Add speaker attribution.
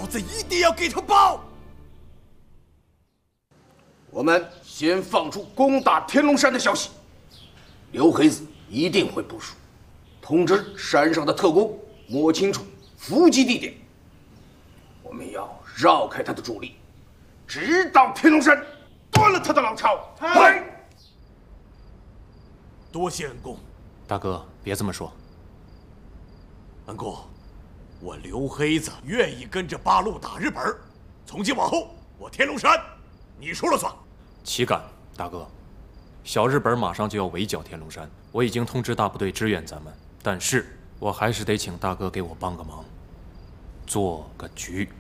Speaker 1: 子一定要给他报。
Speaker 2: 我们先放出攻打天龙山的消息，刘黑子一定会部署，通知山上的特工摸清楚伏击地点。我们要绕开他的主力，直到天龙山，断了他的老巢。来，
Speaker 1: 多谢恩公。
Speaker 3: 大哥，别这么说。
Speaker 1: 恩公，我刘黑子愿意跟着八路打日本，从今往后，我天龙山你说了算。
Speaker 3: 岂敢，大哥！小日本马上就要围剿天龙山，我已经通知大部队支援咱们，但是我还是得请大哥给我帮个忙，做个局。